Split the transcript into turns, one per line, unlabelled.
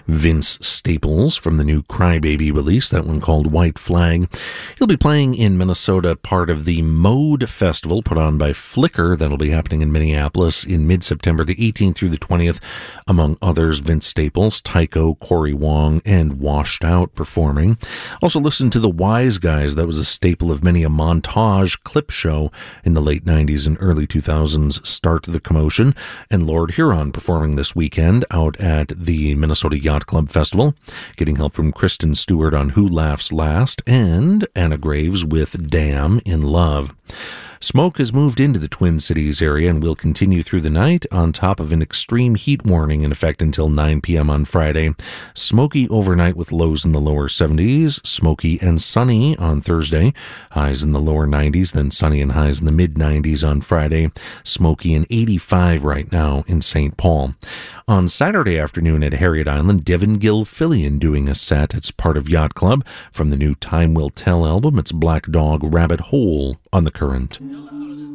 Vince Staples from the new Crybaby release, that one called White Flag. He'll be playing in Minnesota, part of the Mode Festival put on by Flickr. That'll be happening in Minneapolis in mid-September, the 18th through the 20th. Among others, Vince Staples, Tycho, Corey Wong, and Washed Out performing. Also listen to The Wise Guys. That was a staple of many a montage clip show in the late 90s and early 2000s. Start the Commotion, and Lord Huron performing this weekend out at the Minnesota Yacht Club Festival. Getting help from Kristen Stewart on Who Laughs Last, and Anna Graves with Damn in Love. Smoke has moved into the Twin Cities area and will continue through the night on top of an extreme heat warning in effect until 9 p.m. on Friday. Smoky overnight with lows in the lower 70s. Smoky and sunny on Thursday. Highs in the lower 90s, then sunny and highs in the mid-90s on Friday. Smoky and 85 right now in St. Paul. On Saturday afternoon at Harriet Island, Devin Gilfillian doing a set. It's part of Yacht Club from the new Time Will Tell album. It's Black Dog Rabbit Hole on The Current.